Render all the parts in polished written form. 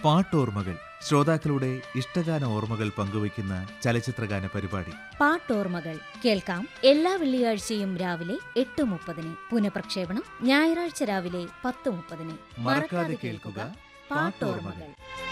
പാട്ടോർമ്മകൾ, ശ്രോതാക്കളുടെ ഇഷ്ടഗാന ഓർമ്മകൾ പങ്കുവയ്ക്കുന്ന ചലച്ചിത്രഗാന പരിപാടി. പാട്ടോർമ്മകൾ കേൾക്കാം എല്ലാ വെള്ളിയാഴ്ചയും രാവിലെ 8:30, പുനഃപ്രക്ഷേപണം ഞായറാഴ്ച രാവിലെ 10:30. മറക്കാതെ കേൾക്കുക പാട്ടോർമ്മകൾ.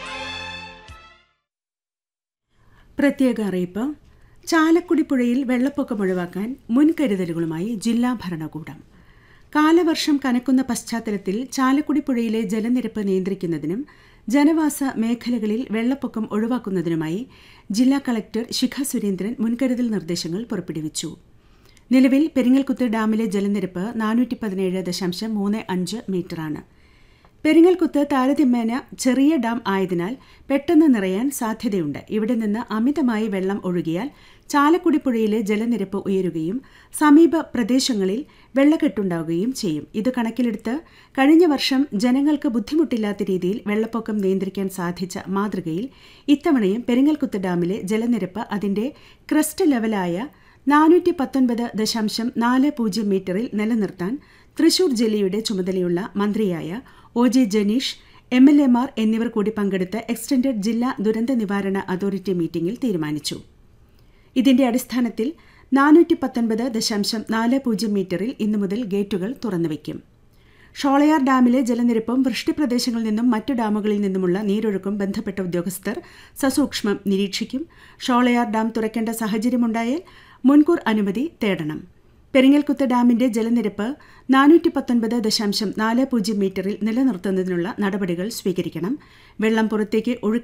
പ്രത്യേക അറിയിപ്പ്. ചാലക്കുടി പുഴയിൽ വെള്ളപ്പൊക്കം ഒഴിവാക്കാൻ മുൻകരുതലുകളുമായി ജില്ലാ ഭരണകൂടം. കാലവർഷം കനക്കുന്ന പശ്ചാത്തലത്തിൽ ചാലക്കുടി പുഴയിലെ ജലനിരപ്പ് നിയന്ത്രിക്കുന്നതിനും ജനവാസ മേഖലകളിൽ വെള്ളപ്പൊക്കം ഒഴിവാക്കുന്നതിനുമായി ജില്ലാ കളക്ടർ ശിഖ സുരേന്ദ്രൻ മുൻകരുതൽ നിർദ്ദേശങ്ങൾ പുറപ്പെടുവിച്ചു. നിലവിൽ പെരിങ്ങൽകുത്ത് ഡാമിലെ ജലനിരപ്പ് 417.35 മീറ്ററാണ്. പെരിങ്ങൽകുത്ത് താരതമ്യേന ചെറിയ ഡാം ആയതിനാൽ പെട്ടെന്ന് നിറയാൻ സാധ്യതയുണ്ട്. ഇവിടെ നിന്ന് അമിതമായി വെള്ളം ഒഴുകിയാൽ ചാലക്കുടി പുഴയിലെ ജലനിരപ്പ് ഉയരുകയും സമീപ പ്രദേശങ്ങളിൽ വെള്ളക്കെട്ടുണ്ടാവുകയും ചെയ്യും. ഇത് കണക്കിലെടുത്ത് കഴിഞ്ഞ വർഷം ജനങ്ങൾക്ക് ബുദ്ധിമുട്ടില്ലാത്ത രീതിയിൽ വെള്ളപ്പൊക്കം നിയന്ത്രിക്കാൻ സാധിച്ച മാതൃകയിൽ ഇത്തവണയും പെരിങ്ങൽകുത്ത് ഡാമിലെ ജലനിരപ്പ് അതിന്റെ ക്രസ്റ്റ് ലെവലായ 419.40 മീറ്ററിൽ നിലനിർത്താൻ തൃശൂർ ജില്ലയുടെ ചുമതലയുള്ള മന്ത്രിയായ OJ ജനീഷ്, MLAമാർ എന്നിവർ കൂടി പങ്കെടുത്ത എക്സ്റ്റൻഡഡ് ജില്ലാ ദുരന്ത നിവാരണ അതോറിറ്റി മീറ്റിംഗിൽ തീരുമാനിച്ചു. ഇതിന്റെ അടിസ്ഥാനത്തിൽ 419.40 മീറ്ററിൽ ഇന്നു മുതൽ ഗേറ്റുകൾ തുറന്നുവയ്ക്കും. ഷോളയാർ ഡാമിലെ ജലനിരപ്പും വൃഷ്ടിപ്രദേശങ്ങളിൽ നിന്നും മറ്റു ഡാമുകളിൽ നിന്നുമുള്ള നീരൊഴുക്കും ബന്ധപ്പെട്ട ഉദ്യോഗസ്ഥർ സസൂക്ഷ്മം നിരീക്ഷിക്കും. ഷോളയാർ ഡാം തുറക്കേണ്ട സാഹചര്യമുണ്ടായാൽ മുൻകൂർ അനുമതി തേടണം. പെരിങ്ങൽകുത്ത് ഡാമിന്റെ ജലനിരപ്പ് 419.40 മീറ്ററിൽ നിലനിർത്തുന്നതിനുള്ള നടപടികൾ സ്വീകരിക്കണം. വെള്ളം പുറത്തേക്ക്